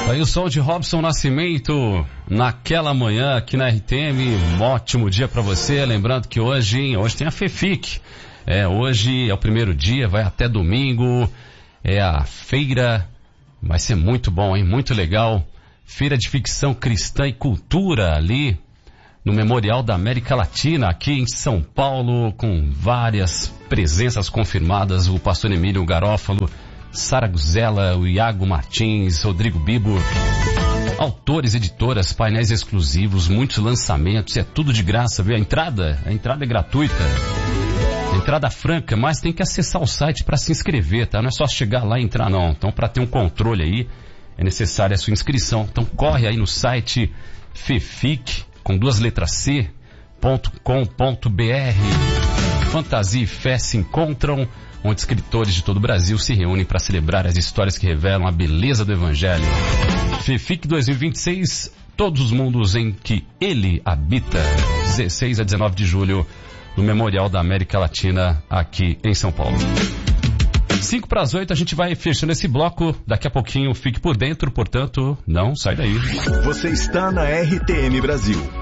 Aí o som de Robson Nascimento naquela manhã aqui na RTM. Um ótimo dia pra você. Lembrando que hoje tem a FEFIC. Hoje é o primeiro dia, vai até domingo. É a feira. Vai ser muito bom, hein? Muito legal. Feira de Ficção Cristã e Cultura ali no Memorial da América Latina, aqui em São Paulo, com várias presenças confirmadas. O pastor Emílio Garófalo, Sara Guzella, o Iago Martins, Rodrigo Bibo, autores, editoras, painéis exclusivos, muitos lançamentos, é tudo de graça, viu? A entrada é gratuita, entrada franca, mas tem que acessar o site para se inscrever, tá? Não é só chegar lá e entrar, não. Então, para ter um controle aí, é necessária a sua inscrição. Então, corre aí no site fefic, com 2 letras C.com.br. Fantasia e fé se encontram, onde escritores de todo o Brasil se reúnem para celebrar as histórias que revelam a beleza do Evangelho. FEFIC 2026, todos os mundos em que ele habita. 16 a 19 de julho, no Memorial da América Latina, aqui em São Paulo. 5 para as 8, a gente vai fechando esse bloco. Daqui a pouquinho fique por dentro, portanto, não sai daí. Você está na RTM Brasil.